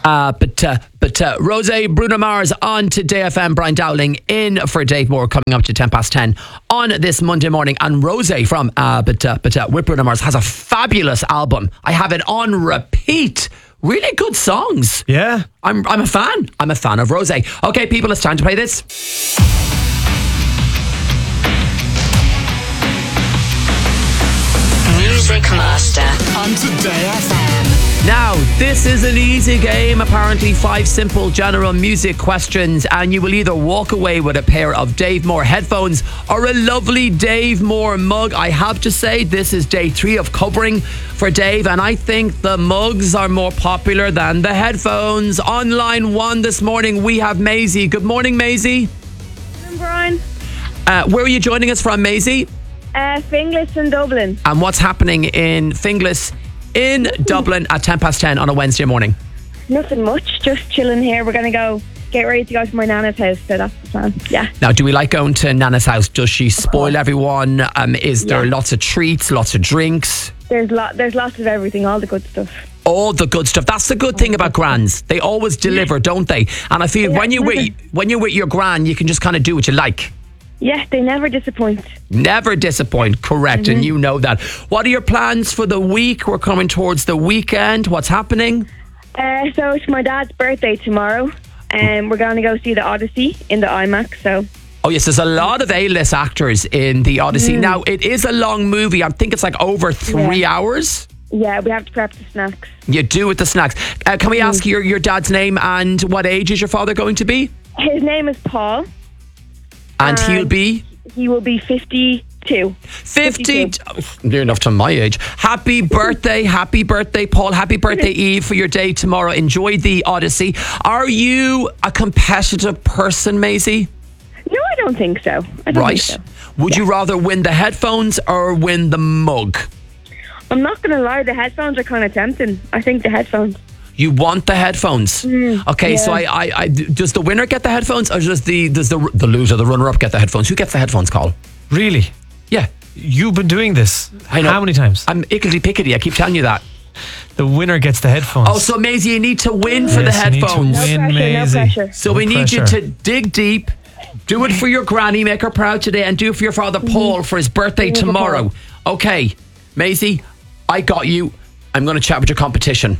Rose, Bruno Mars on Today FM. Brian Dowling in for Dave Moore coming up to 10:10 on this Monday morning. And Rose from with Bruno Mars has a fabulous album. I have it on repeat. Really good songs. Yeah. I'm a fan. I'm a fan of Rose. Okay, people, it's time to play this. Music Master on Today FM. Now, this is an easy game. Apparently 5 simple general music questions, and you will either walk away with a pair of Dave Moore headphones or a lovely Dave Moore mug. I have to say, this is day 3 of covering for Dave, and I think the mugs are more popular than the headphones. On line 1 this morning, we have Maisie. Good morning, Maisie. Good morning, Brian. Where are you joining us from, Maisie? Finglas in Dublin. And what's happening in Finglas in Dublin at 10:10 on a Wednesday morning? Nothing much, just chilling here. We're going to go get ready to go to my Nana's house, so that's the plan. Yeah. Now, do we like going to Nana's house? Does she spoil everyone? Is there lots of treats, lots of drinks? There's lots of everything, all the good stuff. All the good stuff. That's the good thing about grands. They always deliver, don't they? And I feel when you're with your gran, you can just kind of do what you like. Yeah, they never disappoint. Never disappoint, correct. And you know that. What are your plans for the week? We're coming towards the weekend. What's happening? So it's my dad's birthday tomorrow, and we're going to go see the Odyssey in the IMAX. So. Oh yes, there's a lot of A-list actors in the Odyssey. Now, it is a long movie. I think it's like over 3 hours. Yeah, we have to prep the snacks. You do with the snacks. Can we ask your dad's name and what age is your father going to be? His name is Paul. And he'll be? He will be 52. 52. Near enough to my age. Happy birthday, Paul. Happy birthday, Eve, for your day tomorrow. Enjoy the Odyssey. Are you a competitive person, Maisie? No, I don't think so. I don't think so. Would you rather win the headphones or win the mug? I'm not going to lie, the headphones are kind of tempting. I think the headphones. You want the headphones? Okay, so I does the winner get the headphones, or does the loser, the runner-up, get the headphones? Who gets the headphones, Carl? Really? Yeah. You've been doing this. I know. How many times? I'm ickety-pickety. I keep telling you that. The winner gets the headphones. Oh, so Maisie, you need to win for the headphones. You need to win, No Maisie. pressure. So we need you to dig deep, do it for your granny, make her proud today, and do it for your father Paul for his birthday tomorrow. Okay, Maisie, I got you. I'm going to chat with your competition.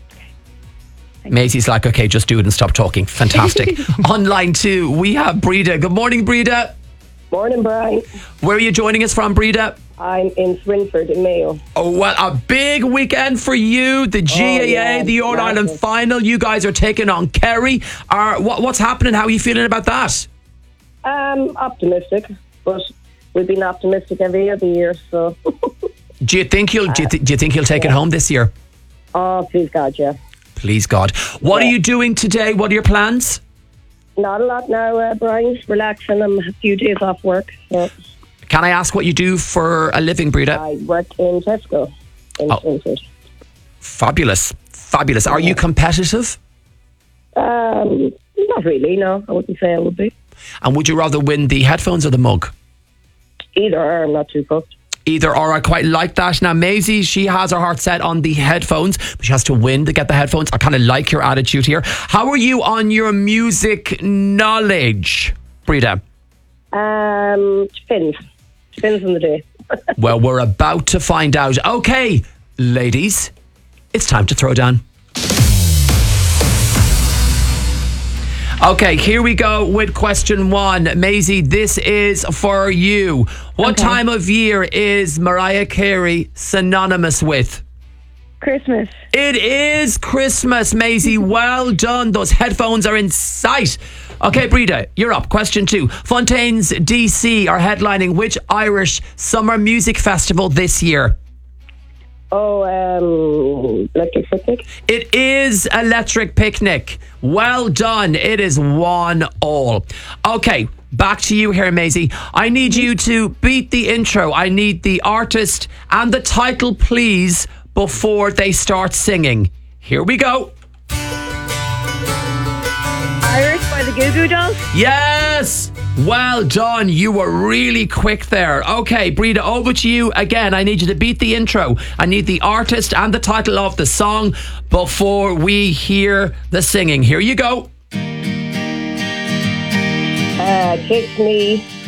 Maisie's like, okay, just do it and stop talking. Fantastic. On line 2, we have Breda. Good morning, Breda. Morning, Brian. Where are you joining us from, Breda? I'm in Swinford in Mayo. Oh, well, a big weekend for you. The GAA, the All-Ireland final. You guys are taking on Kerry. What's happening? How are you feeling about that? Optimistic, but we've been optimistic every other year, so... Do you think you'll take it home this year? Oh, please God, yeah. Please God. What are you doing today? What are your plans? Not a lot now, Brian. Relaxing. I'm a few days off work. So. Can I ask what you do for a living, Breda? I work in Tesco in Swinford. Fabulous. Fabulous. Are you competitive? Not really, no. I wouldn't say I would be. And would you rather win the headphones or the mug? Either or, I'm not too fussed. Either or, I quite like that. Now, Maisie, she has her heart set on the headphones, but she has to win to get the headphones. I kind of like your attitude here. How are you on your music knowledge, Breda? Depends. Depends on the day. Well, we're about to find out. Okay, ladies, it's time to throw down. Okay, here we go with question 1. Maisie, this is for you. What time of year is Mariah Carey synonymous with? Christmas. It is Christmas, Maisie. Well done. Those headphones are in sight. Okay, Breda, you're up. Question 2. Fontaines DC are headlining which Irish summer music festival this year? Electric Picnic. It is Electric Picnic. Well done. It is 1-1. Okay, back to you here, Maisie. I need you to beat the intro. I need the artist and the title, please, before they start singing. Here we go. Irish by the Goo Goo Dolls. Yes! Well done. You were really quick there. Okay, Breda, over to you again. I need you to beat the intro. I need the artist and the title of the song before we hear the singing. Here you go. Kiss Me